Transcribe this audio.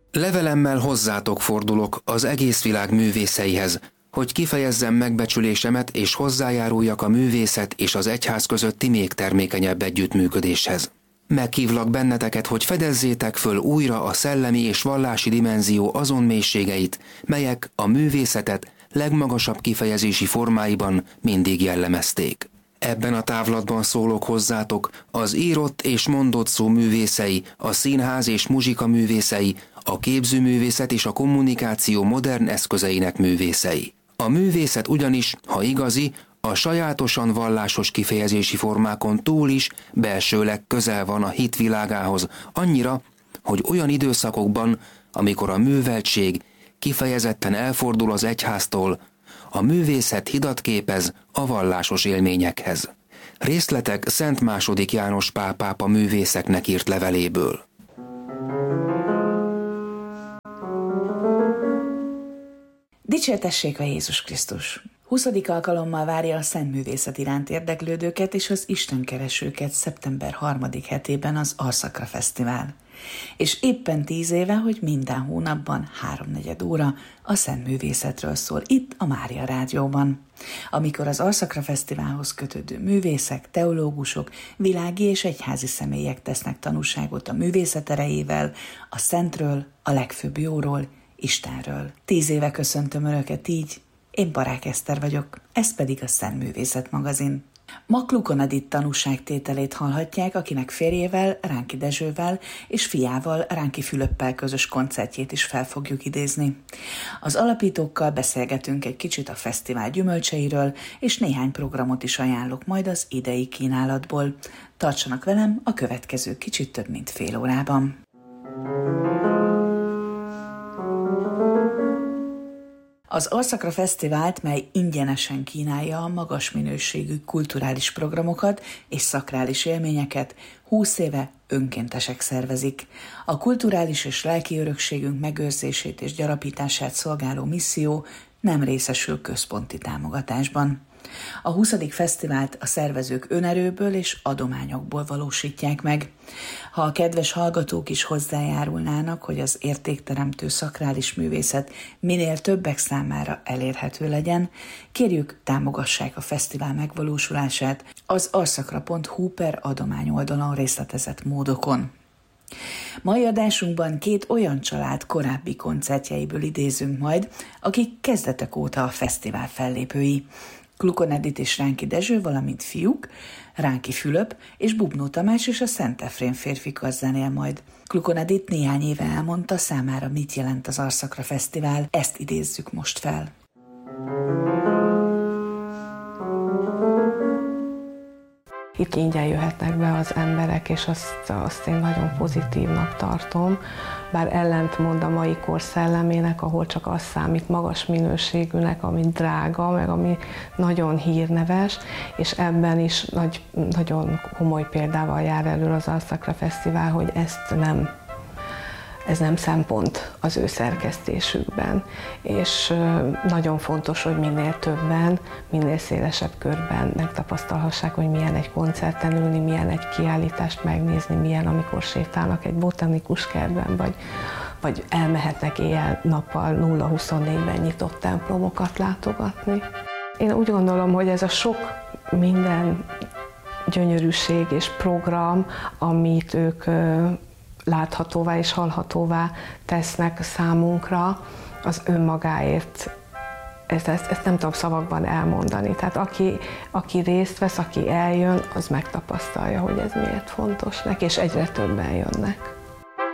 Levelemmel hozzátok fordulok az egész világ művészeihez, hogy kifejezzem megbecsülésemet és hozzájáruljak a művészet és az egyház közötti még termékenyebb együttműködéshez. Meghívlak benneteket, hogy fedezzétek föl újra a szellemi és vallási dimenzió azon mélységeit, melyek a művészetet legmagasabb kifejezési formáiban mindig jellemezték. Ebben a távlatban szólok hozzátok az írott és mondott szó művészei, a színház és muzsika művészei, a képzőművészet és a kommunikáció modern eszközeinek művészei. A művészet ugyanis, ha igazi, a sajátosan vallásos kifejezési formákon túl is belsőleg közel van a hit világához, annyira, hogy olyan időszakokban, amikor a műveltség kifejezetten elfordul az egyháztól, a művészet hidat képez a vallásos élményekhez. Részletek Szent II. János Pál pápa művészeknek írt leveléből. Dicsértessék a Jézus Krisztus! 20. alkalommal várja a szentművészet iránt érdeklődőket és az istenkeresőket szeptember 3. hetében az Arszakra Fesztivál. És éppen 10 éve, hogy minden hónapban 3/4 óra a szentművészetről szól itt a Mária Rádióban. Amikor az Arszakra Fesztiválhoz kötődő művészek, teológusok, világi és egyházi személyek tesznek tanúságot a művészet erejével, a szentről, a legfőbb jóról, Istenről. 10 éve köszöntöm Önöket így, én Barák Eszter vagyok, ez pedig a Szentművészet magazin. Ma Klukon Edith tanúságtételét hallhatják, akinek férjével, Ránki Dezsővel és fiával, Ránki Fülöppel közös koncertjét is fel fogjuk idézni. Az alapítókkal beszélgetünk egy kicsit a fesztivál gyümölcseiről, és néhány programot is ajánlok majd az idei kínálatból. Tartsanak velem a következő kicsit több mint fél órában. Az Arszakra Fesztivált, mely ingyenesen kínálja a magas minőségű kulturális programokat és szakrális élményeket, 20 éve önkéntesek szervezik. A kulturális és lelki örökségünk megőrzését és gyarapítását szolgáló misszió nem részesül központi támogatásban. A 20. fesztivált a szervezők önerőből és adományokból valósítják meg. Ha a kedves hallgatók is hozzájárulnának, hogy az értékteremtő szakrális művészet minél többek számára elérhető legyen, kérjük, támogassák a fesztivál megvalósulását az arszakra.hu/adomány oldalon részletezett módokon. Mai adásunkban 2 olyan család korábbi koncertjeiből idézünk majd, akik kezdetek óta a fesztivál fellépői. Klukon Edith és Ránki Dezső, valamint fiúk, Ránki Fülöp és Bubnó Tamás és a Szent Efrén férfikar zenél majd. Klukon Edith néhány éve elmondta számára, mit jelent az Arszakra Fesztivál, ezt idézzük most fel. Itt ingyen jöhetnek be az emberek, és azt én nagyon pozitívnak tartom, bár ellentmond a mai kor szellemének, ahol csak az számít magas minőségűnek, ami drága, meg ami nagyon hírneves, és ebben is nagyon komoly példával jár elő az Arszakra Fesztivál, hogy ez nem szempont az ő szerkesztésükben, és nagyon fontos, hogy minél többen, minél szélesebb körben megtapasztalhassák, hogy milyen egy koncerten ülni, milyen egy kiállítást megnézni, milyen, amikor sétálnak egy botanikus kertben, vagy elmehetnek éjjel-nappal 0-24-ben nyitott templomokat látogatni. Én úgy gondolom, hogy ez a sok minden gyönyörűség és program, amit ők láthatóvá és hallhatóvá tesznek számunkra, az önmagáért, ezt nem tudom szavakban elmondani. Tehát aki részt vesz, aki eljön, az megtapasztalja, hogy ez miért fontos neki, és egyre többen jönnek.